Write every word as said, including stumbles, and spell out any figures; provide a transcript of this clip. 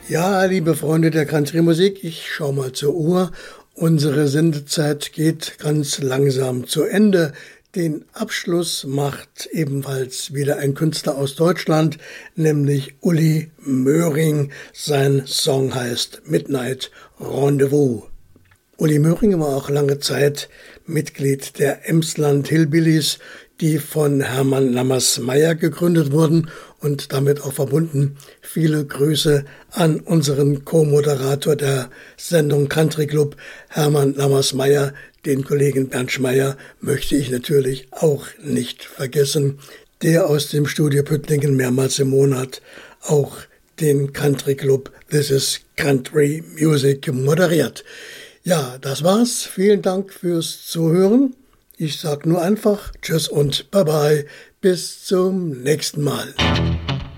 Ja, liebe Freunde der Country-Musik, ich schau mal zur Uhr. Unsere Sendezeit geht ganz langsam zu Ende. Den Abschluss macht ebenfalls wieder ein Künstler aus Deutschland, nämlich Uli Möhring. Sein Song heißt Midnight Rendezvous. Uli Möhring war auch lange Zeit Mitglied der Emsland Hillbillies, die von Hermann Lammers-Meyer gegründet wurden, und damit auch verbunden viele Grüße an unseren Co-Moderator der Sendung Country Club, Hermann Lammers-Meyer. Den Kollegen Bernd Schmeyer möchte ich natürlich auch nicht vergessen, der aus dem Studio Püttlingen mehrmals im Monat auch den Country Club This is Country Music moderiert. Ja, das war's. Vielen Dank fürs Zuhören. Ich sag nur einfach Tschüss und Bye-bye. Bis zum nächsten Mal.